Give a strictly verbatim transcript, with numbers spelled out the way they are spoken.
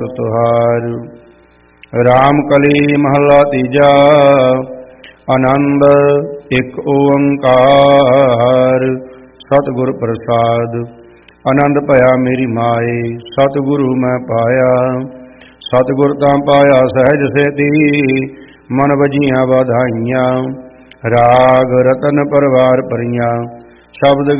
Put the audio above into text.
ਦਾਸ ਤੁਹਾਰ। ਰਾਮ ਕਲੀ ਮਹਲਾ ਤੀਜਾ। ਆਨੰਦ ਇੱਕ ਓੰਕਾਰ। ਸਤਿਗੁਰ ਪ੍ਰਸਾਦ। ਆਨੰਦ ਭਇਆ ਮੇਰੀ ਮਾਏ, ਸਤਿਗੁਰੂ ਮੈਂ ਪਾਇਆ। ਸਤਿਗੁਰ ਤਾਂ ਪਾਇਆ ਸਹਿਜ ਸੇਤੀ, ਮਨ ਵਜੀਆਂ ਵਧਾਈਆਂ। ਰਾਗ ਰਤਨ ਪਰਵਾਰ ਭਰੀਆਂ, ਸ਼ਬਦ